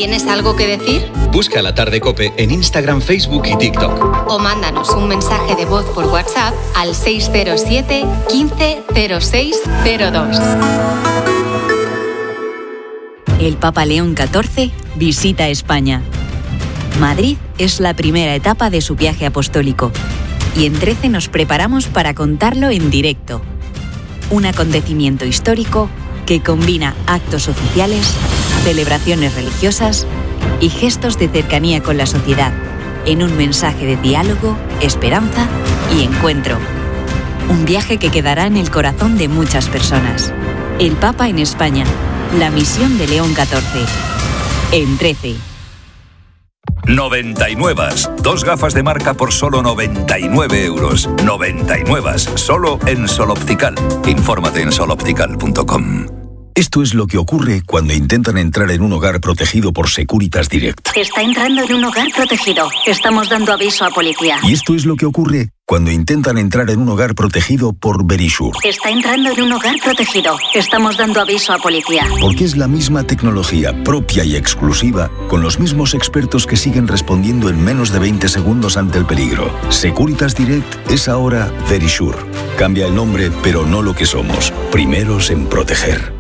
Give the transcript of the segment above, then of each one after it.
¿Tienes algo que decir? Busca La Tarde COPE en Instagram, Facebook y TikTok. O mándanos un mensaje de voz por WhatsApp al 607 15 06 02. El Papa León XIV visita España. Madrid es la primera etapa de su viaje apostólico y en 13 nos preparamos para contarlo en directo. Un acontecimiento histórico que combina actos oficiales, celebraciones religiosas y gestos de cercanía con la sociedad, en un mensaje de diálogo, esperanza y encuentro. Un viaje que quedará en el corazón de muchas personas. El Papa en España, la misión de León XIV. En 13. 99. 2 gafas de marca por solo 99 euros. 99. Solo en Sol Optical. Infórmate en soloptical.com. Esto es lo que ocurre cuando intentan entrar en un hogar protegido por Securitas Direct. Está entrando en un hogar protegido. Estamos dando aviso a policía. Y esto es lo que ocurre cuando intentan entrar en un hogar protegido por Verisure. Está entrando en un hogar protegido. Estamos dando aviso a policía. Porque es la misma tecnología propia y exclusiva, con los mismos expertos que siguen respondiendo en menos de 20 segundos ante el peligro. Securitas Direct es ahora Verisure. Cambia el nombre, pero no lo que somos. Primeros en proteger.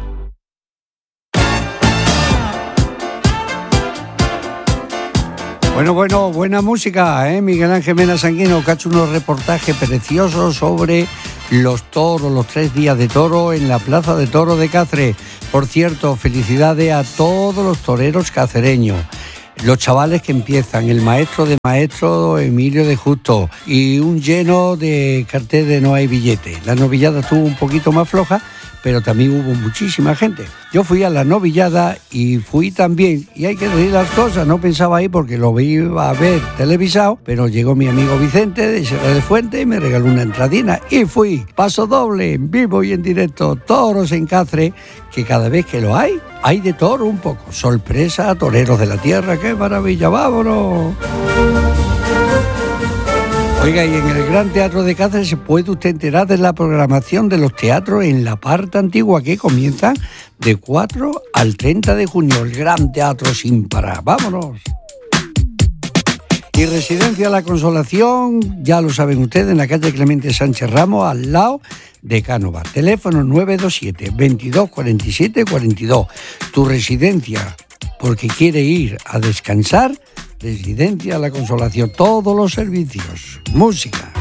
Bueno, buena música, ¿eh? Miguel Ángel Mena Sanguino, que ha hecho unos reportajes preciosos sobre los toros, los 3 días de toro en la Plaza de Toros de Cáceres. Por cierto, felicidades a todos los toreros cacereños. Los chavales que empiezan, el maestro de maestro Emilio de Justo y un lleno de cartel de No hay billete. La novillada estuvo un poquito más floja, pero también hubo muchísima gente. Yo fui a la novillada y fui también, y hay que decir las cosas, no pensaba ir porque lo iba a ver televisado, pero llegó mi amigo Vicente de Sierra de Fuente y me regaló una entradina y fui, paso doble, en vivo y en directo, toros en Cáceres, que cada vez que lo hay de toro un poco. Sorpresa, toreros de la tierra, qué maravilla, vámonos. Oiga, y en el Gran Teatro de Cáceres se puede usted enterar de la programación de los teatros en la parte antigua que comienzan de 4 al 30 de junio. El Gran Teatro sin parar. ¡Vámonos! Y Residencia La Consolación, ya lo saben ustedes, en la calle Clemente Sánchez Ramos, al lado de Cánova. Teléfono 927 22 47 42. Tu residencia, porque quiere ir a descansar. Residencia La Consolación, todos los servicios, música.